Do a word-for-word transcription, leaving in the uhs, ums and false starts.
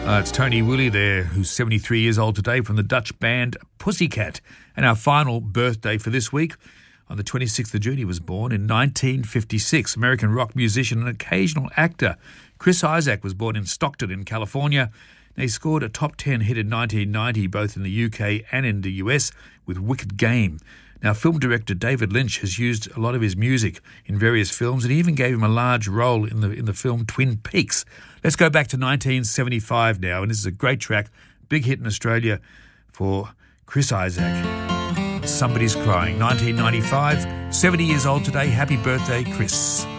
Uh, it's Tony Woolley there, who's seventy-three years old today, from the Dutch band Pussycat. And our final birthday for this week, on the twenty-sixth of June, he was born in nineteen fifty-six. American rock musician and occasional actor Chris Isaak was born in Stockton in California. And he scored a top ten hit in nineteen ninety, both in the U K and in the U S, with Wicked Game. Now, film director David Lynch has used a lot of his music in various films, and he even gave him a large role in the in the film Twin Peaks. Let's go back to nineteen seventy-five now, and this is a great track, big hit in Australia for Chris Isaak. Somebody's Crying, nineteen ninety-five, seventy years old today. Happy birthday, Chris.